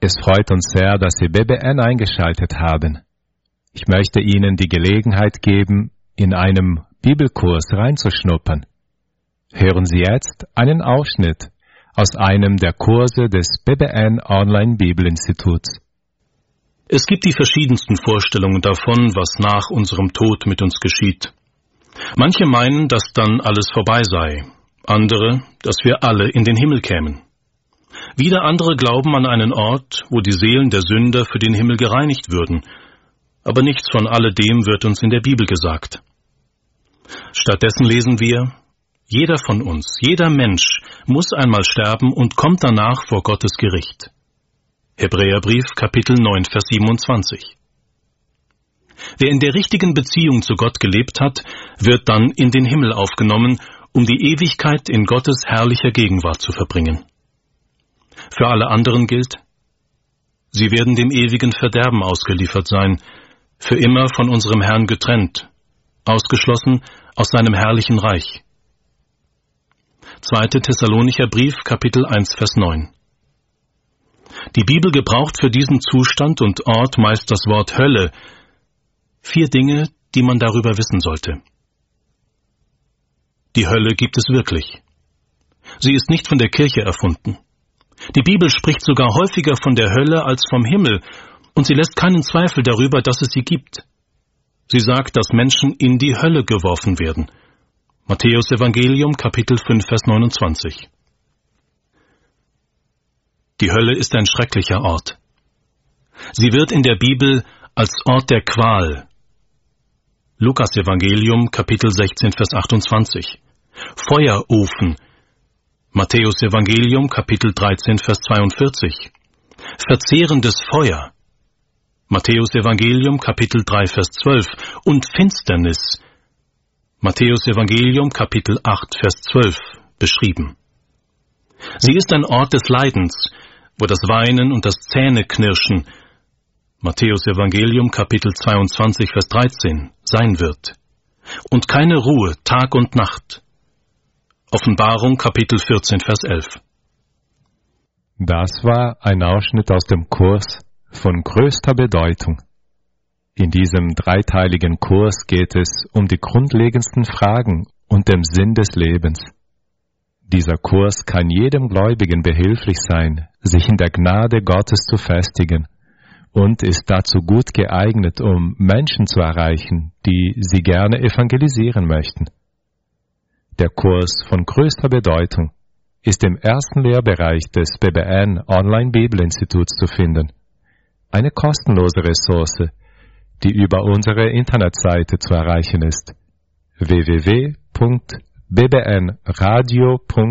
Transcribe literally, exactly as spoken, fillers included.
Es freut uns sehr, dass Sie B B N eingeschaltet haben. Ich möchte Ihnen die Gelegenheit geben, in einem Bibelkurs reinzuschnuppern. Hören Sie jetzt einen Ausschnitt aus einem der Kurse des B B N Online Bibelinstituts. Es gibt die verschiedensten Vorstellungen davon, was nach unserem Tod mit uns geschieht. Manche meinen, dass dann alles vorbei sei, andere, dass wir alle in den Himmel kämen. Wieder andere glauben an einen Ort, wo die Seelen der Sünder für den Himmel gereinigt würden, aber nichts von alledem wird uns in der Bibel gesagt. Stattdessen lesen wir, jeder von uns, jeder Mensch muss einmal sterben und kommt danach vor Gottes Gericht. Hebräerbrief, Kapitel neun, Vers siebenundzwanzig. Wer in der richtigen Beziehung zu Gott gelebt hat, wird dann in den Himmel aufgenommen, um die Ewigkeit in Gottes herrlicher Gegenwart zu verbringen. Für alle anderen gilt, sie werden dem ewigen Verderben ausgeliefert sein, für immer von unserem Herrn getrennt, ausgeschlossen aus seinem herrlichen Reich. zweiter Thessalonicher Brief, Kapitel eins, Vers neun. Die Bibel gebraucht für diesen Zustand und Ort meist das Wort Hölle. Vier Dinge, die man darüber wissen sollte. Die Hölle gibt es wirklich. Sie ist nicht von der Kirche erfunden. Die Bibel spricht sogar häufiger von der Hölle als vom Himmel, und sie lässt keinen Zweifel darüber, dass es sie gibt. Sie sagt, dass Menschen in die Hölle geworfen werden. Matthäus Evangelium, Kapitel fünf, Vers neunundzwanzig. Die Hölle ist ein schrecklicher Ort. Sie wird in der Bibel als Ort der Qual. Lukas Evangelium, Kapitel sechzehn, Vers achtundzwanzig. Feuerofen. Matthäus Evangelium, Kapitel dreizehn, Vers zweiundvierzig. Verzehrendes Feuer. Matthäus Evangelium, Kapitel drei, Vers zwölf. Und Finsternis. Matthäus Evangelium, Kapitel acht, Vers zwölf, beschrieben. Sie ist ein Ort des Leidens, wo das Weinen und das Zähneknirschen, Matthäus Evangelium, Kapitel zweiundzwanzig, Vers dreizehn, sein wird. Und keine Ruhe, Tag und Nacht. Offenbarung, Kapitel vierzehn, Vers elf. Das war ein Ausschnitt aus dem Kurs von größter Bedeutung. In diesem dreiteiligen Kurs geht es um die grundlegendsten Fragen und den Sinn des Lebens. Dieser Kurs kann jedem Gläubigen behilflich sein, sich in der Gnade Gottes zu festigen, und ist dazu gut geeignet, um Menschen zu erreichen, die sie gerne evangelisieren möchten. Der Kurs von größter Bedeutung ist im ersten Lehrbereich des B B N Online Bibelinstituts zu finden. Eine kostenlose Ressource, die über unsere Internetseite zu erreichen ist: w w w punkt b b n radio punkt